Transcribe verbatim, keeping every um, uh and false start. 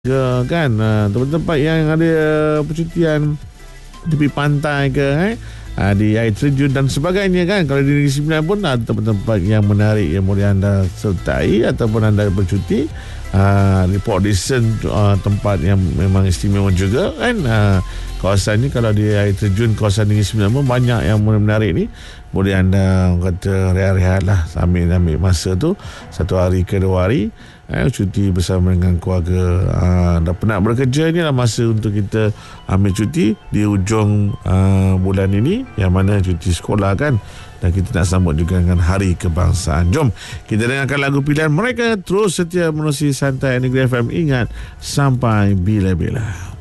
ke kan, uh, tempat-tempat yang ada uh, percutian tepi pantai ke eh? uh, di air terjun dan sebagainya kan. Kalau di Negeri Sembilan pun ada tempat-tempat yang menarik yang boleh anda sertai ataupun anda bercuti. uh, di Port Dickson uh, tempat yang memang istimewa juga kan. uh, kawasan ni kalau di air terjun kawasan Negeri Sembilan pun banyak yang menarik ni. Boleh anda kata rehat-rehat lah sambil ambil masa tu satu hari ke dua hari eh, cuti bersama dengan keluarga. uh, dah penat bekerja, ni lah masa untuk kita ambil cuti di hujung uh, bulan ini yang mana cuti sekolah kan, dan kita nak sambut juga dengan Hari Kebangsaan. Jom kita dengarkan lagu pilihan mereka. Terus setia menerusi Santai Negeri F M. Ingat, sampai bila-bila.